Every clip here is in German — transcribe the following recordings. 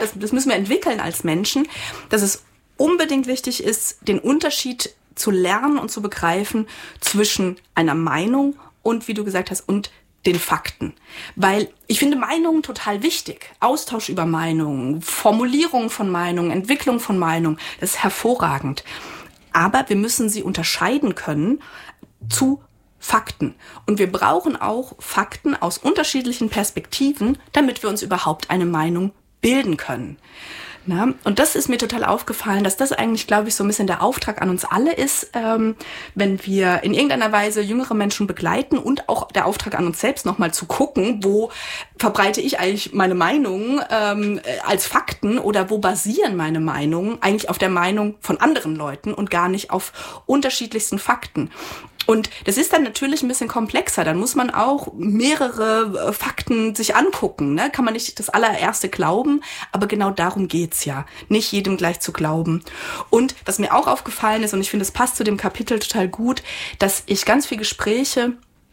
das müssen wir entwickeln als Menschen, dass es unbedingt wichtig ist, den Unterschied zu lernen und zu begreifen zwischen einer Meinung und, wie du gesagt hast, und den Fakten. Weil ich finde Meinungen total wichtig. Austausch über Meinungen, Formulierung von Meinungen, Entwicklung von Meinungen, das ist hervorragend. Aber wir müssen sie unterscheiden können zu Fakten. Und wir brauchen auch Fakten aus unterschiedlichen Perspektiven, damit wir uns überhaupt eine Meinung bilden können. Na, und das ist mir total aufgefallen, dass das eigentlich, glaube ich, so ein bisschen der Auftrag an uns alle ist, wenn wir in irgendeiner Weise jüngere Menschen begleiten und auch der Auftrag an uns selbst nochmal zu gucken, wo verbreite ich eigentlich meine Meinung als Fakten oder wo basieren meine Meinungen eigentlich auf der Meinung von anderen Leuten und gar nicht auf unterschiedlichsten Fakten. Und das ist dann natürlich ein bisschen komplexer. Dann muss man auch mehrere Fakten sich angucken. Ne? Kann man nicht das allererste glauben, aber genau darum geht's ja. Nicht jedem gleich zu glauben. Und was mir auch aufgefallen ist, und ich finde, es passt zu dem Kapitel total gut, dass ich ganz viele Gespräche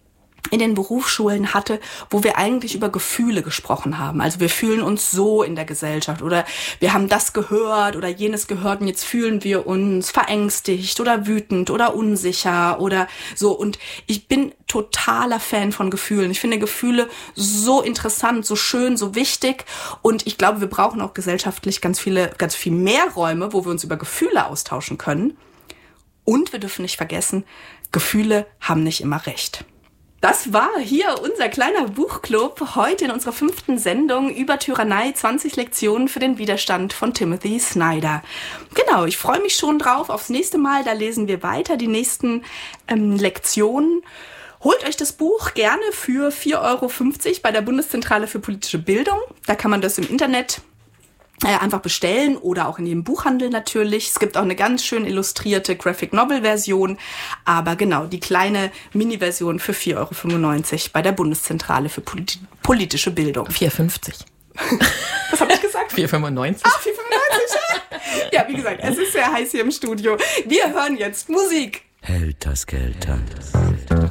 in den Berufsschulen hatte, wo wir eigentlich über Gefühle gesprochen haben. Also wir fühlen uns so in der Gesellschaft oder wir haben das gehört oder jenes gehört und jetzt fühlen wir uns verängstigt oder wütend oder unsicher oder so. Und ich bin totaler Fan von Gefühlen. Ich finde Gefühle so interessant, so schön, so wichtig. Und ich glaube, wir brauchen auch gesellschaftlich ganz viel mehr Räume, wo wir uns über Gefühle austauschen können. Und wir dürfen nicht vergessen, Gefühle haben nicht immer recht. Das war hier unser kleiner Buchclub, heute in unserer 5. Sendung über Tyrannei, 20 Lektionen für den Widerstand von Timothy Snyder. Genau, ich freue mich schon drauf aufs nächste Mal, da lesen wir weiter die nächsten Lektionen. Holt euch das Buch gerne für 4,50 € bei der Bundeszentrale für politische Bildung. Da kann man das im Internet einfach bestellen oder auch in jedem Buchhandel natürlich. Es gibt auch eine ganz schön illustrierte Graphic-Novel-Version. Aber genau, die kleine Mini-Version für 4,95 € bei der Bundeszentrale für politische Bildung. 4,50 €. Was habe ich gesagt? 4,95 €. Ach, 4,95 €. Ja, wie gesagt, es ist sehr heiß hier im Studio. Wir hören jetzt Musik. Helter Skelter.